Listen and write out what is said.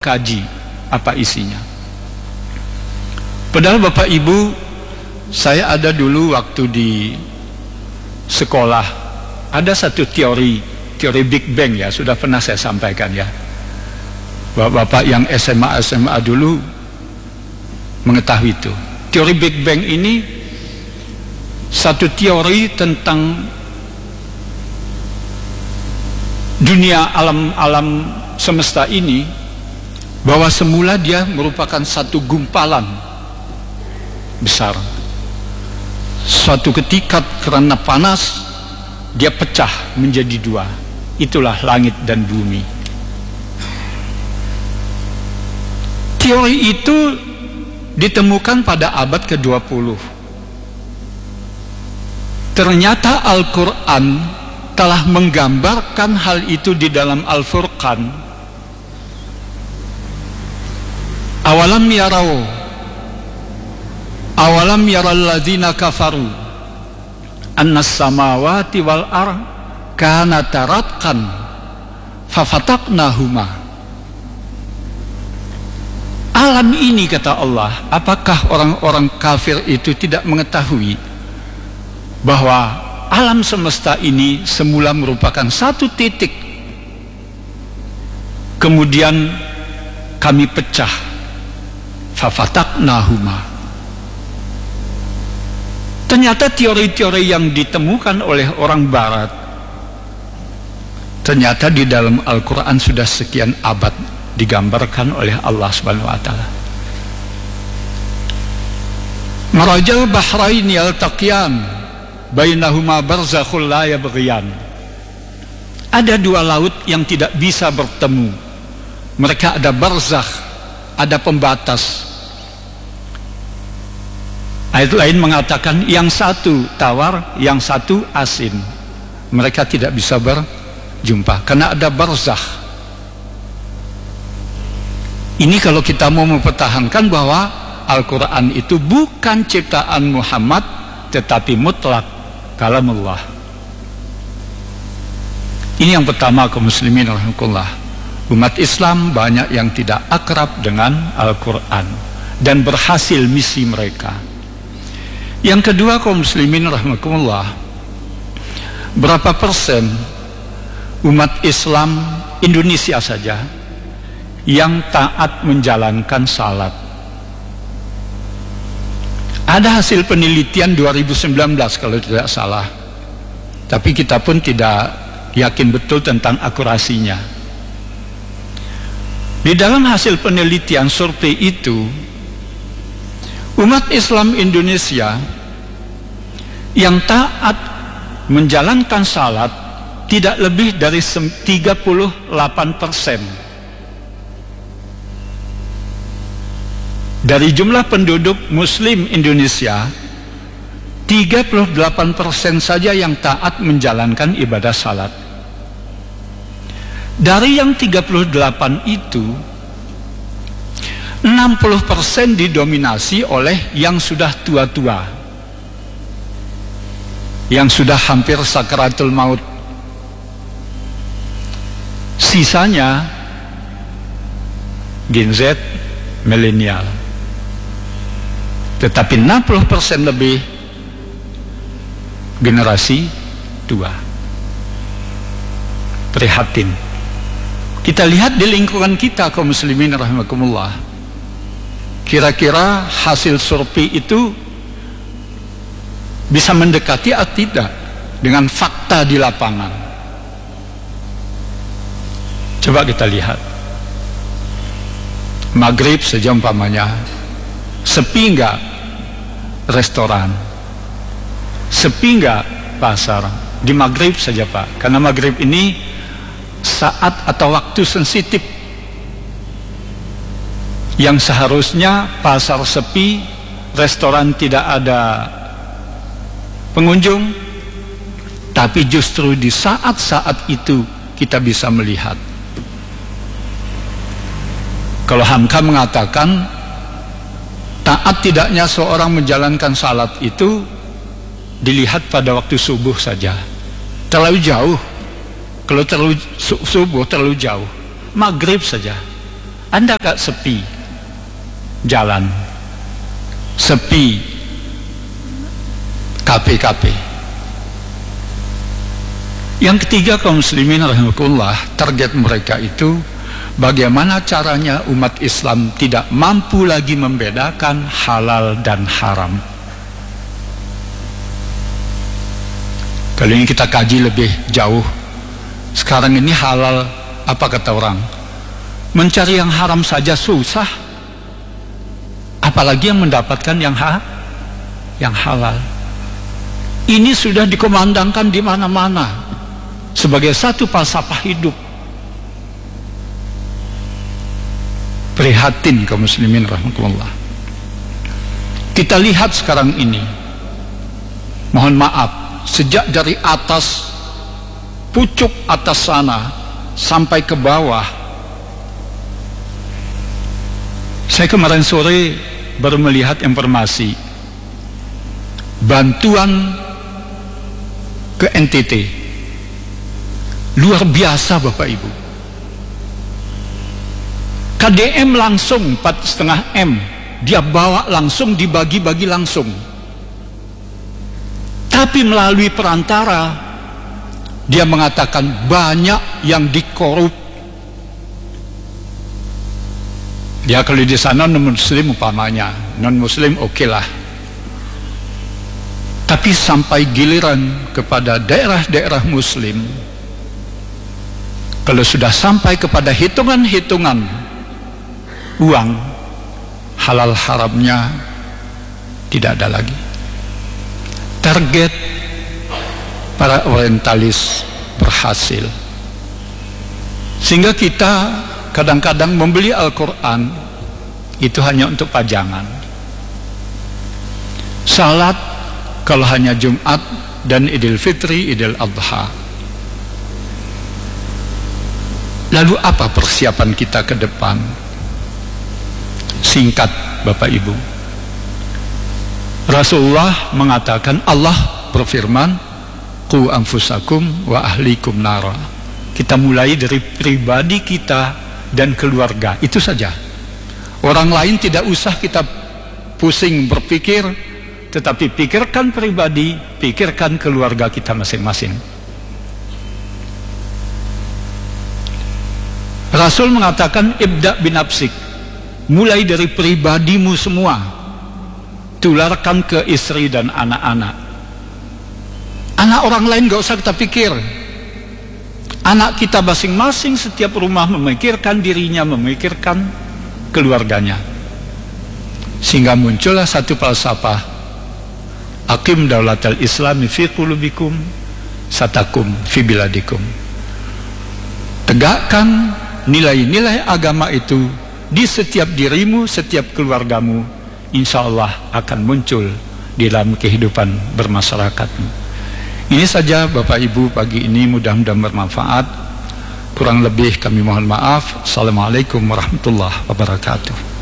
mengkaji apa isinya. Padahal Bapak Ibu, saya ada dulu waktu di sekolah, ada satu teori Big Bang ya, sudah pernah saya sampaikan ya. Bapak yang SMA dulu mengetahui itu. Teori Big Bang ini satu teori tentang dunia alam semesta ini, bahwa semula dia merupakan satu gumpalan besar. Suatu ketika karena panas dia pecah menjadi dua. Itulah langit dan bumi. Teori itu ditemukan pada abad ke-20. Ternyata Al-Quran telah menggambarkan hal itu di dalam Al-Furqan. Awalam yaral ladzina kafaru annas samawati wal ard kanata ratqan fafataqnahuma. Alam ini, kata Allah, apakah orang-orang kafir itu tidak mengetahui bahwa alam semesta ini semula merupakan satu titik, kemudian kami pecah, fafataqnahuma. Ternyata teori-teori yang ditemukan oleh orang barat ternyata di dalam Al-Quran sudah sekian abad digambarkan oleh Allah Subhanahu wa ta'ala. Marajal bahraini yaltaqiyan bainahuma barzakhul la yabghiyan. Ada dua laut yang tidak bisa bertemu. Mereka ada barzakh, ada pembatas. Ayat lain mengatakan yang satu tawar, yang satu asin. Mereka tidak bisa berjumpa karena ada barzakh. Ini kalau kita mau mempertahankan bahwa Al-Quran itu bukan ciptaan Muhammad, tetapi mutlak kalamullah. Ini yang pertama, kaum muslimin rahimakumullah. Umat Islam banyak yang tidak akrab dengan Al-Quran dan berhasil misi mereka. Yang kedua, kaum muslimin rahimakumullah, berapa persen umat Islam Indonesia saja yang taat menjalankan salat? Ada hasil penelitian 2019 kalau tidak salah, tapi kita pun tidak yakin betul tentang akurasinya. Di dalam hasil penelitian survei itu, umat Islam Indonesia yang taat menjalankan salat tidak lebih dari 38%. Dari jumlah penduduk Muslim Indonesia, 38% saja yang taat menjalankan ibadah salat. Dari yang 38 itu, 60% didominasi oleh yang sudah tua-tua, yang sudah hampir sakaratul maut. Sisanya Gen Z, milenial. Tetapi 60% lebih generasi tua. Prihatin. Kita lihat di lingkungan kita, kaum muslimin rahimakumullah. Kira-kira hasil survei itu bisa mendekati atau tidak dengan fakta di lapangan? Coba kita lihat. Maghrib saja umpamanya, sepi enggak restoran, sepi enggak pasar? Di maghrib saja Pak, karena maghrib ini saat atau waktu sensitif yang seharusnya pasar sepi, restoran tidak ada pengunjung, tapi justru di saat-saat itu kita bisa melihat. Kalau Hamka mengatakan taat tidaknya seorang menjalankan salat itu dilihat pada waktu subuh saja, terlalu jauh. Kalau terlalu subuh terlalu jauh, maghrib saja Anda gak sepi jalan, sepi kafe-kafe. Yang ketiga, kaum muslimin rahimakumullah, target mereka itu bagaimana caranya umat Islam tidak mampu lagi membedakan halal dan haram. Kali ini kita kaji lebih jauh. Sekarang ini halal, apa kata orang? Mencari yang haram saja susah, apalagi yang mendapatkan yang halal. Ini sudah dikumandangkan di mana-mana sebagai satu falsafah hidup. Prihatin kaum muslimin rahmatullah. Kita lihat sekarang ini, mohon maaf, sejak dari atas, pucuk atas sana sampai ke bawah. Saya kemarin sore baru melihat informasi bantuan ke NTT, luar biasa Bapak Ibu. KDM langsung 4,5 M, dia bawa langsung, dibagi-bagi langsung. Tapi melalui perantara, dia mengatakan banyak yang dikorup. Dia kalau di sana non muslim umpamanya, non muslim oke lah. Tapi sampai giliran kepada daerah-daerah muslim, kalau sudah sampai kepada hitungan-hitungan uang, halal haramnya tidak ada lagi. Target para orientalis berhasil, sehingga kita kadang-kadang membeli Al-Quran itu hanya untuk pajangan. Salat kalau hanya Jumat dan Idul Fitri, Idul Adha. Lalu apa persiapan kita ke depan? Singkat Bapak Ibu, Rasulullah mengatakan, Allah berfirman, qu anfusakum wa ahlikum nara. Kita mulai dari pribadi kita dan keluarga, itu saja. Orang lain tidak usah kita pusing berpikir, tetapi pikirkan pribadi, pikirkan keluarga kita masing-masing. Rasul mengatakan, ibda binafsik, mulai dari pribadimu semua, tularkan ke istri dan anak-anak. Anak orang lain gak usah kita pikir. Anak kita masing-masing, setiap rumah memikirkan dirinya, memikirkan keluarganya. Sehingga muncullah satu falsafah, aqim daulatal islami fi qulubikum satakum fi biladikum. Tegakkan nilai-nilai agama itu di setiap dirimu, setiap keluargamu, insya Allah akan muncul di dalam kehidupan bermasyarakatmu. Ini saja Bapak Ibu pagi ini, mudah-mudahan bermanfaat. Kurang lebih kami mohon maaf. Assalamualaikum warahmatullahi wabarakatuh.